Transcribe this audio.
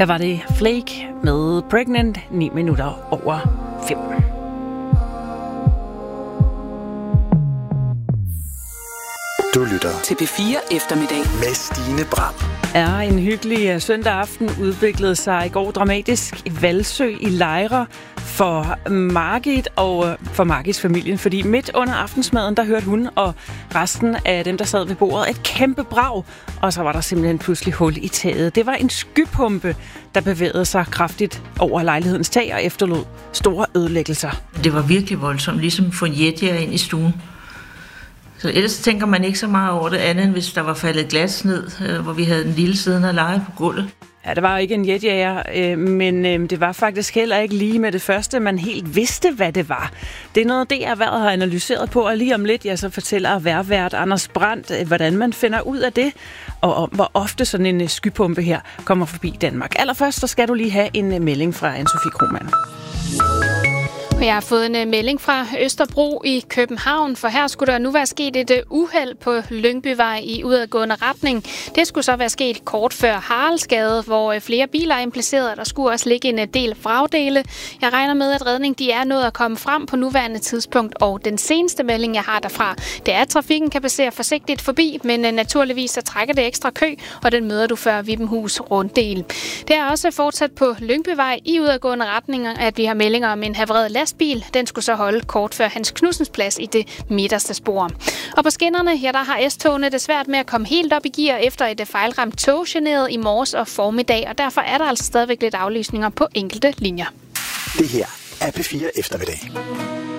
Der var det Flake med Pregnant, 9 minutter over 5. Du lytter til P4 Eftermiddag med Stine Bram. Er en hyggelig søndag aften udviklede sig i går dramatisk i Valsø i Lejre for Margit og for Margits familien, fordi midt under aftensmaden, der hørte hun og resten af dem, der sad ved bordet, et kæmpe brag, og så var der simpelthen pludselig hul i taget. Det var en skypumpe, der bevægede sig kraftigt over lejlighedens tag og efterlod store ødelæggelser. Det var virkelig voldsomt, ligesom at få en jetjager ind i stuen. Så ellers tænker man ikke så meget over det andet, end hvis der var faldet glas ned, hvor vi havde en lille siddende og lege på gulvet. Ja, det var ikke en jetjager, men det var faktisk heller ikke lige med det første, man helt vidste, hvad det var. Det er noget, DR-været har analyseret på, og lige om lidt, så fortæller vejrvært Anders Brandt, hvordan man finder ud af det, og om hvor ofte sådan en skypumpe her kommer forbi Danmark. Allerførst, så skal du lige have en melding fra Anne-Sophie Krohmann. Jeg har fået en melding fra Østerbro i København, for her skulle der nu være sket et uheld på Lyngbyvej i udadgående retning. Det skulle så være sket kort før Haraldsgade, hvor flere biler er impliceret, og der skulle også ligge en del vragdele. Jeg regner med, at redning de er nået at komme frem på nuværende tidspunkt, og den seneste melding, jeg har derfra, det er, at trafikken kan passere forsigtigt forbi, men naturligvis så trækker det ekstra kø, og den møder du før Vibenhus runddel. Det er også fortsat på Lyngbyvej i udadgående retninger, at vi har meldinger om en havareret lastbil. Den skulle så holde kort før Hans Knudsens plads i det midterste spor. Og på skinnerne, der har S-togene det svært med at komme helt op i gear efter et fejlramt tog generet i morges og formiddag, og derfor er der altså stadigvæk lidt aflysninger på enkelte linjer. Det her er P4 Eftermiddag.